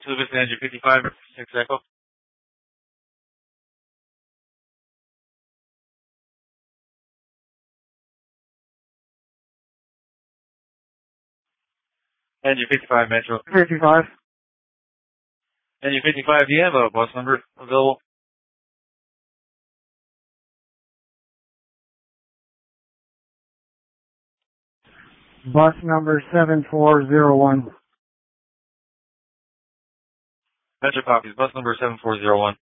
Service Engine 55, 6 Echo. Engine 55, Metro. 55. Engine 55, do you have a bus number available? Bus number 7401. Metro copies, bus number 7401.